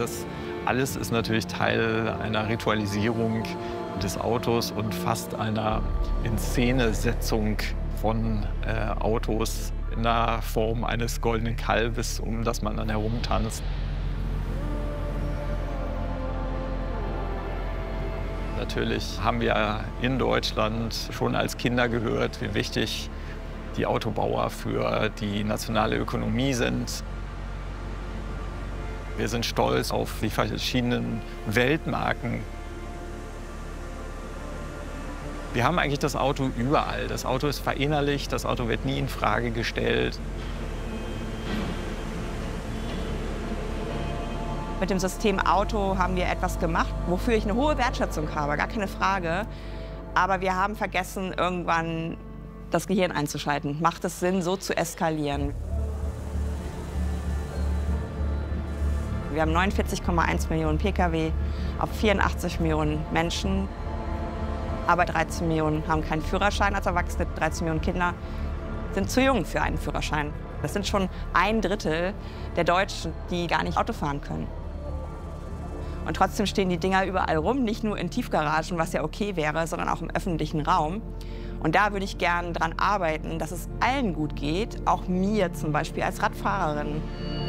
Das alles ist natürlich Teil einer Ritualisierung des Autos und fast einer Inszenesetzung von Autos in der Form eines goldenen Kalbes, um das man dann herumtanzt. Natürlich haben wir in Deutschland schon als Kinder gehört, wie wichtig die Autobauer für die nationale Ökonomie sind. Wir sind stolz auf die verschiedenen Weltmarken. Wir haben eigentlich das Auto überall. Das Auto ist verinnerlicht, das Auto wird nie in Frage gestellt. Mit dem System Auto haben wir etwas gemacht, wofür ich eine hohe Wertschätzung habe, gar keine Frage. Aber wir haben vergessen, irgendwann das Gehirn einzuschalten. Macht es Sinn, so zu eskalieren? Wir haben 49,1 Millionen Pkw auf 84 Millionen Menschen. Aber 13 Millionen haben keinen Führerschein als Erwachsene. 13 Millionen Kinder sind zu jung für einen Führerschein. Das sind schon 1/3 der Deutschen, die gar nicht Auto fahren können. Und trotzdem stehen die Dinger überall rum, nicht nur in Tiefgaragen, was ja okay wäre, sondern auch im öffentlichen Raum. Und da würde ich gern dran arbeiten, dass es allen gut geht, auch mir zum Beispiel als Radfahrerin.